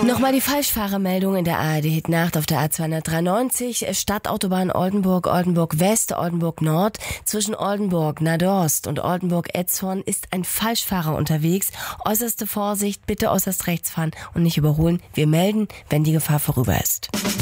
Nochmal die Falschfahrermeldung in der ARD-Hit-Nacht auf der A293, Stadtautobahn Oldenburg, Oldenburg West, Oldenburg Nord. Zwischen Oldenburg, Nadorst und Oldenburg-Etzhorn ist ein Falschfahrer unterwegs. Äußerste Vorsicht, bitte äußerst rechts fahren und nicht überholen. Wir melden, wenn die Gefahr vorüber ist.